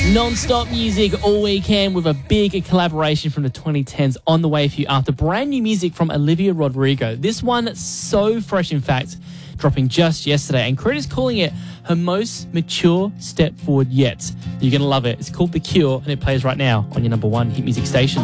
Non-stop music all weekend with a big collaboration from the 2010s on the way for you after brand new music from Olivia Rodrigo. This one so fresh, in fact, dropping just yesterday, and Crit is calling it her most mature step forward yet. You're going to love it. It's called The Cure, and it plays right now on your number one hit music station.